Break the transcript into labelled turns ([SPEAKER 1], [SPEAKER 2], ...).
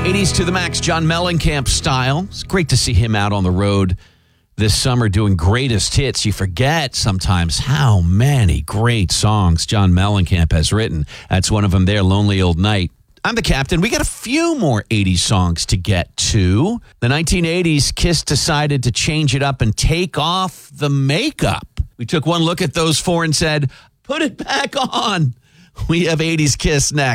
[SPEAKER 1] 80s to the max, John Mellencamp style. It's great to see him out on the road this summer doing greatest hits. You forget sometimes how many great songs John Mellencamp has written. That's one of them there, Lonely Old Night. I'm the captain. We got a few more 80s songs to get to. The 1980s, Kiss decided to change it up and take off the makeup. We took one look at those four and said, put it back on. We have 80s Kiss next.